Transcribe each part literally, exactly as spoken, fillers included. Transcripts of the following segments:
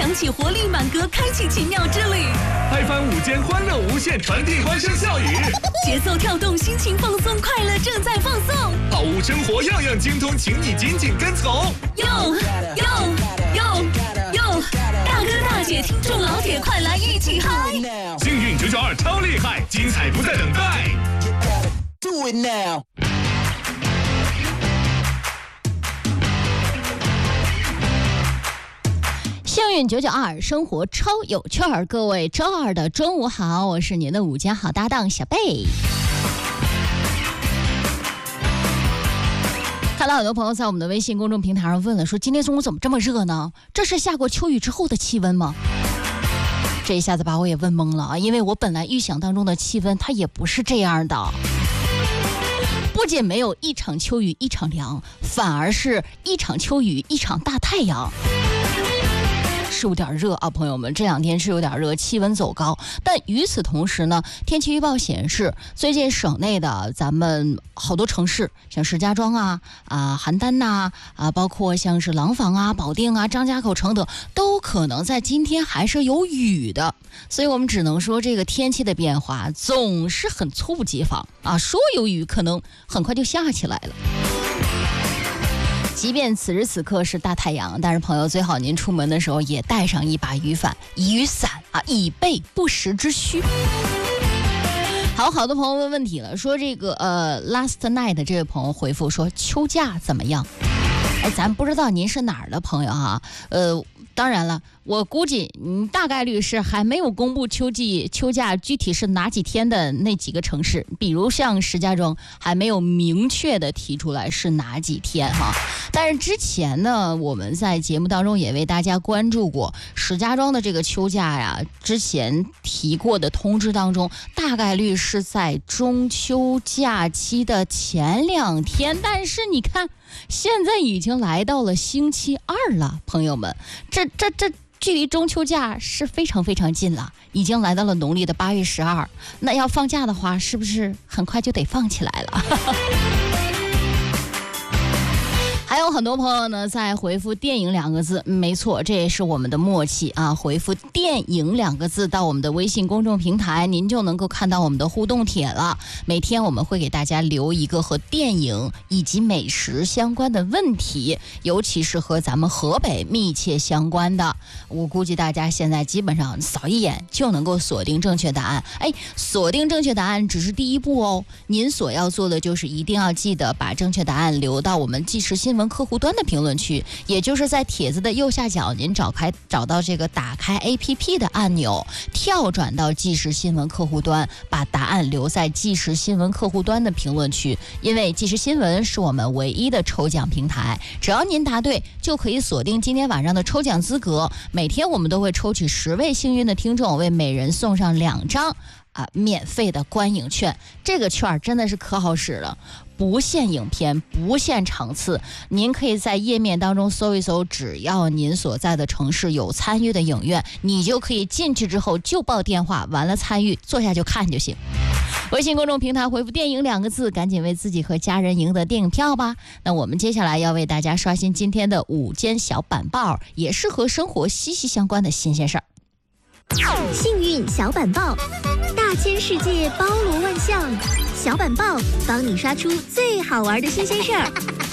响起活力满格，开启奇妙之旅。 拍翻午间欢乐无限，传递欢声笑语。 节奏跳动，心情放松，快乐正在放送。 好物生活样样精通，请你紧紧跟从。 哟哟哟哟！大哥大姐，听众老铁，快来一起嗨！ 幸运九九二超厉害，精彩不再等待。 Do it now。 幸运九九二，生活超有趣儿。各位周二的中午好，我是您的午间好搭档小贝。看到很多朋友在我们的微信公众平台上问了，说今天中午怎么这么热呢？这是下过秋雨之后的气温吗？这一下子把我也问懵了啊！因为我本来预想当中的气温它也不是这样的，不仅没有一场秋雨一场凉，反而是一场秋雨一场大太阳。是有点热啊，朋友们，这两天是有点热，气温走高。但与此同时呢，天气预报显示，最近省内的咱们好多城市，像石家庄啊、啊邯郸呐、啊，包括像是廊坊啊、保定啊、张家口城等，都可能在今天还是有雨的。所以我们只能说，这个天气的变化总是很猝不及防啊，说有雨，可能很快就下起来了。即便此时此刻是大太阳，但是朋友最好您出门的时候也带上一把雨伞，雨伞啊，以备不时之需。好，好多朋友问问题了，说这个呃 last night 这位朋友回复说秋假怎么样？哎，咱不知道您是哪儿的朋友哈，呃，当然了，我估计嗯大概率是还没有公布秋季秋假具体是哪几天的那几个城市，比如像石家庄还没有明确的提出来是哪几天哈。但是之前呢，我们在节目当中也为大家关注过石家庄的这个秋假呀，之前提过的通知当中，大概率是在中秋假期的前两天，但是你看现在已经来到了星期二了，朋友们，这这这距离中秋假是非常非常近了，已经来到了农历的八月十二。那要放假的话，是不是很快就得放起来了？还有很多朋友呢在回复电影两个字，没错，这也是我们的默契啊，回复电影两个字到我们的微信公众平台，您就能够看到我们的互动帖了。每天我们会给大家留一个和电影以及美食相关的问题，尤其是和咱们河北密切相关的，我估计大家现在基本上扫一眼就能够锁定正确答案。哎，锁定正确答案只是第一步哦，您所要做的就是一定要记得把正确答案留到我们即时新闻客户端的评论区，也就是在帖子的右下角，您找开找到这个打开 A P P 的按钮，跳转到即时新闻客户端，把答案留在即时新闻客户端的评论区。因为即时新闻是我们唯一的抽奖平台，只要您答对，就可以锁定今天晚上的抽奖资格。每天我们都会抽取十位幸运的听众，为每人送上两张啊，免费的观影券。这个券真的是可好使了，不限影片，不限场次，您可以在页面当中搜一搜，只要您所在的城市有参与的影院，你就可以进去之后就报电话，完了参与，坐下就看就行。微信公众平台回复电影两个字，赶紧为自己和家人赢得电影票吧。那我们接下来要为大家刷新今天的午间小板报，也是和生活息息相关的新鲜事儿。 幸运小板报，大千世界包罗万象，小板报帮你刷出最好玩的新鲜事儿。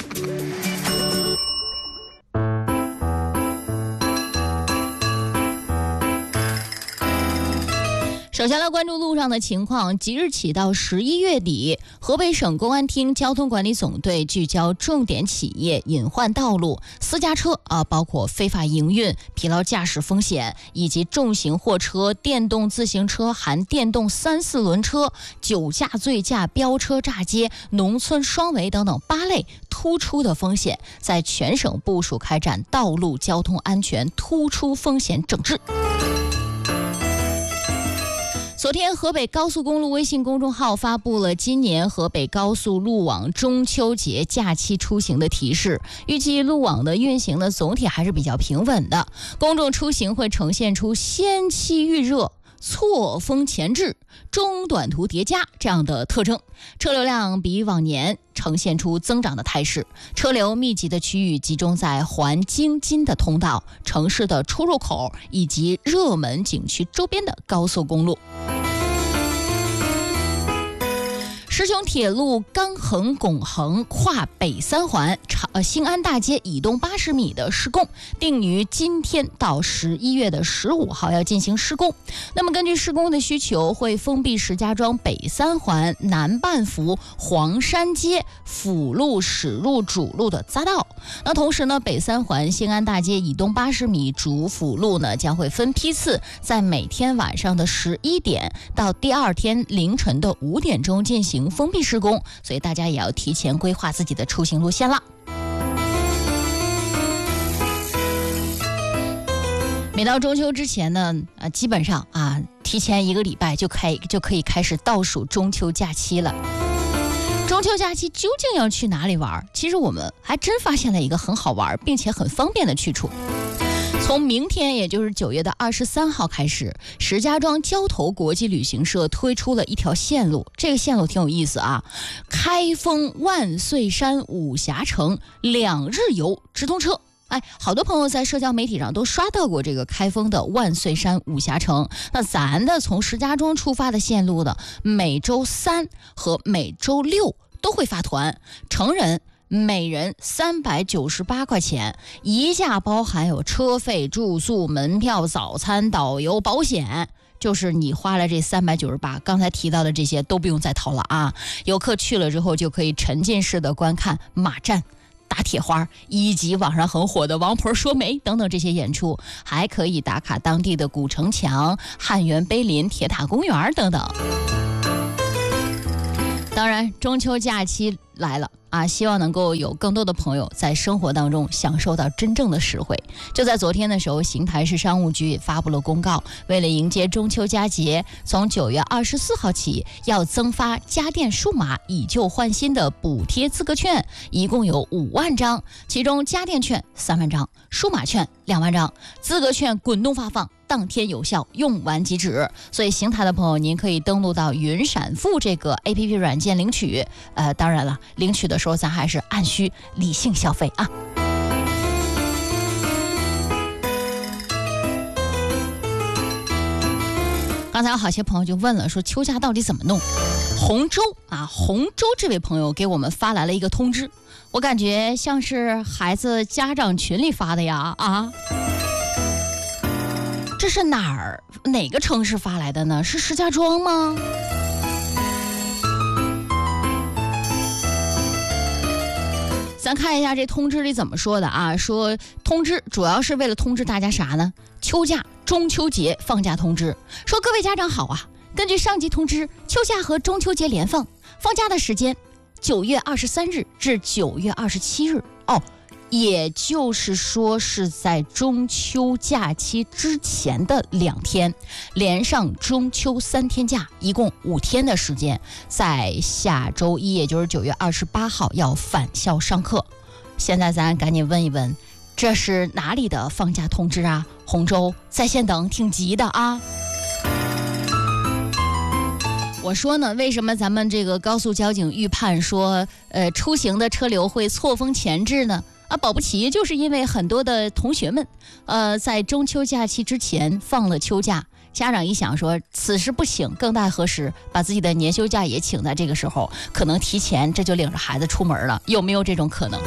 首先来关注路上的情况，即日起到十一月底，河北省公安厅交通管理总队聚焦重点企业隐患道路、私家车啊，包括非法营运、疲劳驾驶风险，以及重型货车、电动自行车含电动三四轮车、酒驾、醉驾、飙车、炸街、农村双违等等八类突出的风险，在全省部署开展道路交通安全突出风险整治。昨天，河北高速公路微信公众号发布了今年河北高速路网中秋节假期出行的提示，预计路网的运行呢总体还是比较平稳的，公众出行会呈现出先期预热、 错峰前置、中短途叠加这样的特征，车流量比往年呈现出增长的态势。车流密集的区域集中在环京津的通道、城市的出入口以及热门景区周边的高速公路。石雄铁路钢横拱横跨北三环呃兴安大街以东八十米的施工，定于今天到十一月的十五号要进行施工。那么根据施工的需求，会封闭石家庄北三环、南半幅、黄山街辅路驶入主路的匝道。那同时呢，北三环兴安大街以东八十米主辅路呢将会分批次，在每天晚上的十一点到第二天凌晨的五点钟进行封闭施工，所以大家也要提前规划自己的出行路线了。每到中秋之前呢，呃，基本上啊，提前一个礼拜就开就可以开始倒数中秋假期了。中秋假期究竟要去哪里玩？其实我们还真发现了一个很好玩并且很方便的去处。从明天，也就是九月的二十三号开始，石家庄交投国际旅行社推出了一条线路，这个线路挺有意思啊，开封万岁山武侠城两日游直通车。哎，好多朋友在社交媒体上都刷到过这个开封的万岁山武侠城。那咱的从石家庄出发的线路呢，每周三和每周六都会发团，成人每人三百九十八块钱，一价包含有车费、住宿、门票、早餐、导游、保险。就是你花了这三百九十八，刚才提到的这些都不用再掏了啊！游客去了之后就可以沉浸式的观看马战、打铁花以及网上很火的王婆说媒等等这些演出，还可以打卡当地的古城墙、汉源碑林、铁塔公园等等。当然，中秋假期来了啊，希望能够有更多的朋友在生活当中享受到真正的实惠。就在昨天的时候，邢台市商务局也发布了公告，为了迎接中秋佳节，从九月二十四号起要增发家电数码以旧换新的补贴资格券，一共有五万张，其中家电券三万张，数码券两万张，资格券滚动发放，当天有效，用完即止。所以邢台的朋友，您可以登录到云闪付这个 A P P 软件领取。呃，当然了，领取的时候咱还是按需理性消费啊。刚才有好些朋友就问了，说秋假到底怎么弄？洪州啊，洪州这位朋友给我们发来了一个通知，我感觉像是孩子家长群里发的呀啊。这是哪儿哪个城市发来的呢？是石家庄吗？咱看一下这通知里怎么说的啊，说通知主要是为了通知大家啥呢？秋假中秋节放假通知，说各位家长好啊，根据上级通知，秋假和中秋节连放，放假的时间九月二十三日至九月二十七日哦。也就是说是在中秋假期之前的两天，连上中秋三天假，一共五天的时间，在下周一，也就是九月二十八号要返校上课。现在咱赶紧问一问，这是哪里的放假通知啊？洪州在线等，挺急的啊。我说呢，为什么咱们这个高速交警预判说，呃，出行的车流会错峰前置呢？啊，保不齐就是因为很多的同学们，呃，在中秋假期之前放了秋假，家长一想说，此时不请，更待何时？把自己的年休假也请在这个时候，可能提前这就领着孩子出门了，有没有这种可能？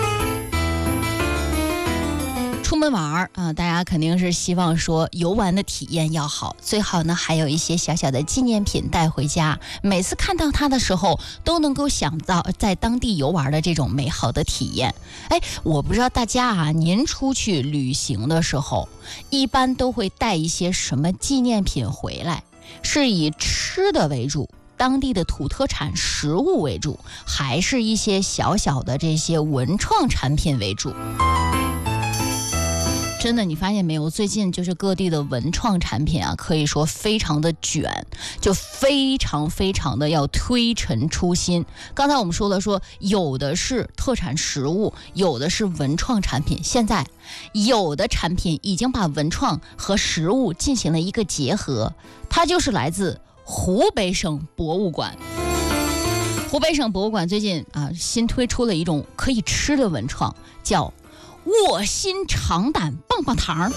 出门玩啊，大家肯定是希望说游玩的体验要好，最好呢还有一些小小的纪念品带回家，每次看到它的时候都能够想到在当地游玩的这种美好的体验。哎，我不知道大家啊，您出去旅行的时候一般都会带一些什么纪念品回来？是以吃的为主，当地的土特产食物为主，还是一些小小的这些文创产品为主？ 真的，你发现没有？最近就是各地的文创产品啊，可以说非常的卷，就非常非常的要推陈出新。刚才我们说了说，有的是特产食物，有的是文创产品。现在有的产品已经把文创和食物进行了一个结合，它就是来自湖北省博物馆。湖北省博物馆最近啊新推出了一种可以吃的文创，叫卧薪尝胆棒棒糖。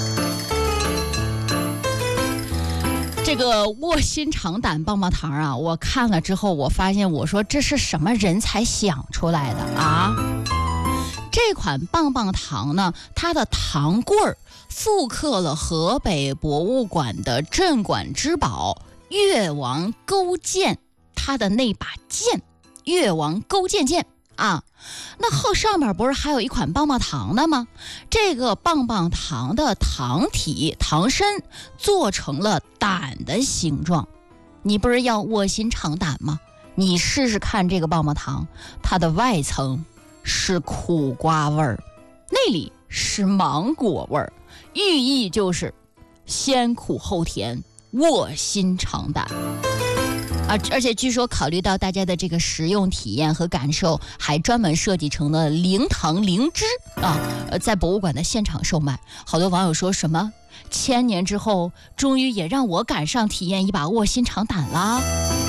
这个卧薪尝胆棒棒糖啊，我看了之后，我发现我说这是什么人才想出来的啊？这款棒棒糖呢，它的糖棍儿复刻了河北博物馆的镇馆之宝越王勾践，它的那把剑，越王勾践剑啊。那后上面不是还有一款棒棒糖的吗？这个棒棒糖的糖体糖身做成了胆的形状。你不是要卧薪尝胆吗？你试试看这个棒棒糖，它的外层是苦瓜味儿，内里是芒果味儿，寓意就是先苦后甜，卧薪尝胆啊！而且据说考虑到大家的这个食用体验和感受，还专门设计成了零糖零脂啊，呃，在博物馆的现场售卖。好多网友说什么千年之后，终于也让我赶上体验一把卧薪尝胆啦。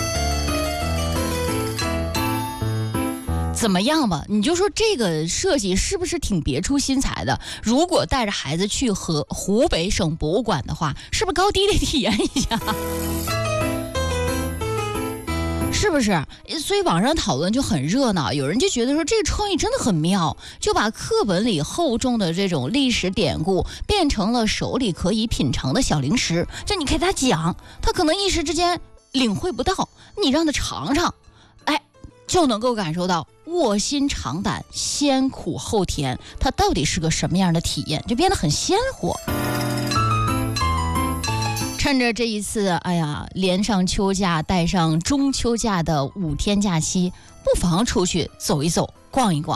怎么样吧？你就说这个设计是不是挺别出心裁的？如果带着孩子去和湖北省博物馆的话，是不是高低得体验一下？是不是？所以网上讨论就很热闹，有人就觉得说这个创意真的很妙，就把课本里厚重的这种历史典故变成了手里可以品尝的小零食。就你给他讲，他可能一时之间领会不到，你让他尝尝，哎，就能够感受到卧薪尝胆，先苦后甜，它到底是个什么样的体验，就变得很鲜活。趁着这一次，哎呀，连上秋假，带上中秋假的五天假期，不妨出去走一走，逛一逛。